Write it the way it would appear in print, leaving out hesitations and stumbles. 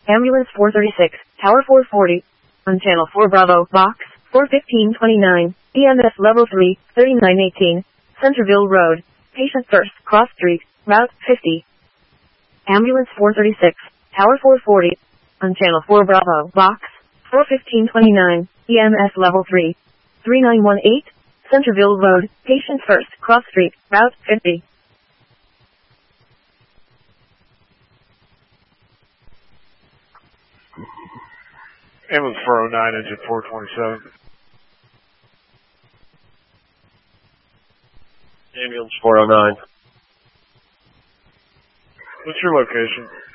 Ambulance 436, Tower 440. On Channel 4 Bravo, Box 41529, EMS Level 3, 3918, Centerville Road. Patient first, Cross Street, Route 50. Ambulance 436, Tower 440. On Channel 4 Bravo, Box 41529, EMS Level 3, 3918, Centerville Road. Patient first, Cross Street, Route 50. Ambulance 409, engine 427. Ambulance 409. What's your location?